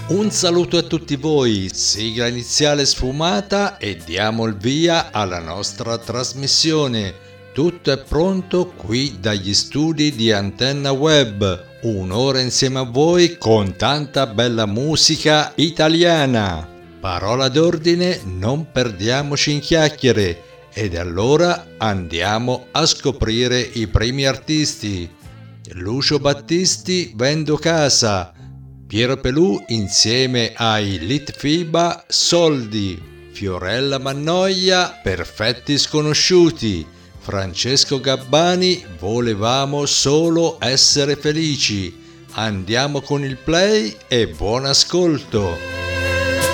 Un saluto a tutti voi, sigla iniziale sfumata e diamo il via alla nostra trasmissione. Tutto è pronto qui dagli studi di Antenna Web. Un'ora insieme a voi con tanta bella musica italiana. Parola d'ordine, non perdiamoci in chiacchiere. Ed allora andiamo a scoprire i primi artisti. Lucio Battisti, Vendo Casa. Piero Pelù insieme ai Litfiba, Soldi. Fiorella Mannoia, Perfetti Sconosciuti. Francesco Gabbani, Volevamo solo essere felici. Andiamo con il play e buon ascolto.